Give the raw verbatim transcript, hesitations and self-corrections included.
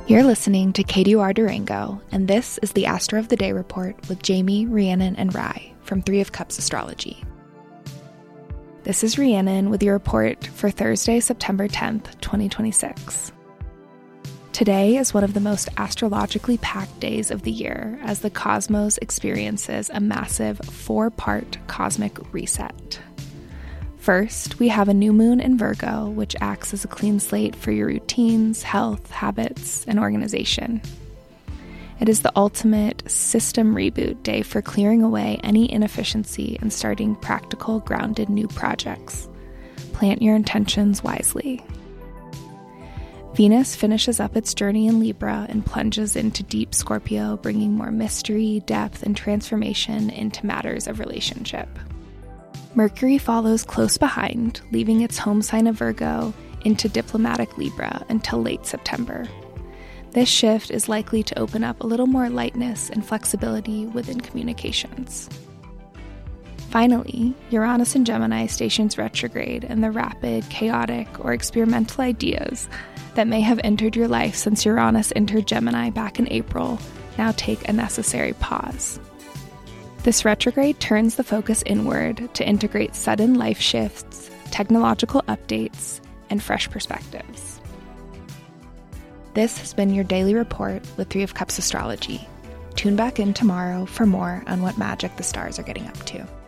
You're listening to K D U R Durango, and this is the Astro of the Day Report with Jamie, Rhiannon, and Rye from Three of Cups Astrology. This is Rhiannon with your report for Thursday, September tenth, twenty twenty-six. Today is one of the most astrologically packed days of the year as the cosmos experiences a massive four-part cosmic reset. First, we have a new moon in Virgo, which acts as a clean slate for your routines, health, habits, and organization. It is the ultimate system reboot day for clearing away any inefficiency and starting practical, grounded new projects. Plant your intentions wisely. Venus finishes up its journey in Libra and plunges into deep Scorpio, bringing more mystery, depth, and transformation into matters of relationship. Mercury follows close behind, leaving its home sign of Virgo into diplomatic Libra until late September. This shift is likely to open up a little more lightness and flexibility within communications. Finally, Uranus in Gemini stations retrograde, and the rapid, chaotic, or experimental ideas that may have entered your life since Uranus entered Gemini back in April now take a necessary pause. This retrograde turns the focus inward to integrate sudden life shifts, technological updates, and fresh perspectives. This has been your daily report with Three of Cups Astrology. Tune back in tomorrow for more on what magic the stars are getting up to.